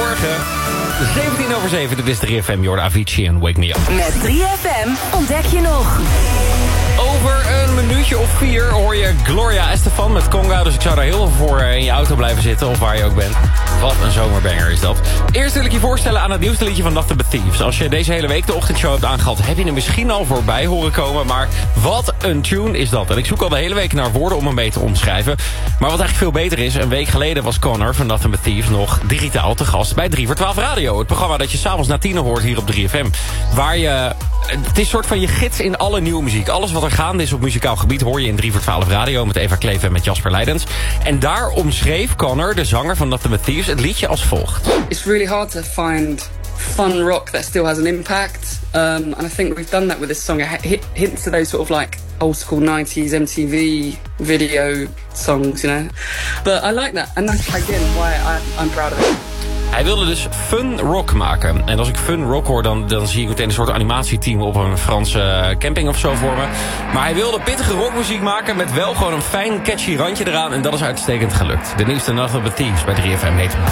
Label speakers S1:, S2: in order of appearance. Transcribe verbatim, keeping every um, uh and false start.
S1: Goedemorgen. zeventien over zeven, dit is drie F M, Jordan Avicii en Wake Me Up.
S2: Met drie F M ontdek je nog.
S1: Over een minuutje of vier hoor je Gloria Estefan met Conga. Dus ik zou daar heel veel voor in je auto blijven zitten, of waar je ook bent. Wat een zomerbanger is dat. Eerst wil ik je voorstellen aan het nieuwste liedje van Nothing But Thieves. Als je deze hele week de ochtendshow hebt aangehad, heb je er misschien al voorbij horen komen. Maar wat een tune is dat. En ik zoek al de hele week naar woorden om hem mee te omschrijven. Maar wat eigenlijk veel beter is, een week geleden was Connor van Nothing But Thieves nog digitaal te gast bij drie voor twaalf Radio. Het programma dat je s'avonds na tienen hoort hier op drie F M. Waar je... Het is een soort van je gids in alle nieuwe muziek. Alles wat er gaande is op muzikaal gebied hoor je in drie voor twaalf Radio met Eva Kleef en met Jasper Leidens. En daar omschreef Connor, de zanger van Nothing But Thieves, het liedje als volgt.
S3: It's really hard to find fun rock that still has an impact. Um, and I think we've done that with this song. It hints to those sort of like old school nineties M T V video songs, you know. But I like that. And that's again why I, I'm proud of it.
S1: Hij wilde dus fun rock maken. En als ik fun rock hoor, dan, dan zie ik meteen een soort animatieteam op een Franse camping of zo voor me. Maar hij wilde pittige rockmuziek maken met wel gewoon een fijn catchy randje eraan. En dat is uitstekend gelukt. De nieuwste Nothing But Thieves bij drie F M heet